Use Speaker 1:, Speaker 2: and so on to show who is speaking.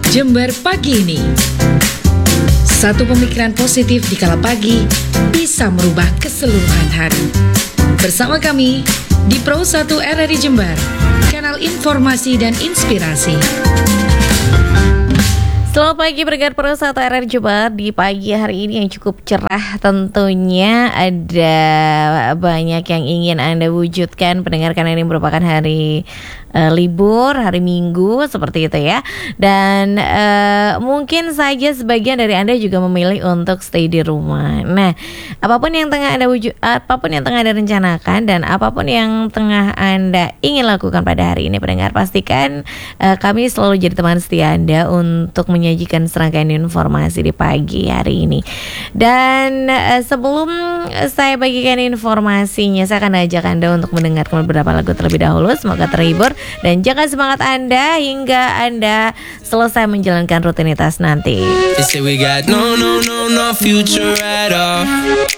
Speaker 1: Jember pagi ini. Satu pemikiran positif di kala pagi bisa merubah keseluruhan hari. Bersama kami di Pro 1 RRI Jember, kanal informasi dan inspirasi.
Speaker 2: Selamat pagi pendengar Pro 1 RRI Jember. Di pagi hari ini yang cukup cerah tentunya ada banyak yang ingin Anda wujudkan pendengar, karena ini merupakan hari libur, hari Minggu seperti itu ya. Dan mungkin saja sebagian dari Anda juga memilih untuk stay di rumah. Nah, apapun yang tengah Anda rencanakan dan apapun yang tengah Anda ingin lakukan pada hari ini pendengar, pastikan kami selalu jadi teman setia Anda untuk menyajikan serangkaian informasi di pagi hari ini. Dan sebelum saya bagikan informasinya, saya akan ajak Anda untuk mendengarkan beberapa lagu terlebih dahulu. Semoga terhibur dan jaga semangat Anda hingga Anda selesai menjalankan rutinitas nanti.
Speaker 3: They say we got no future at all.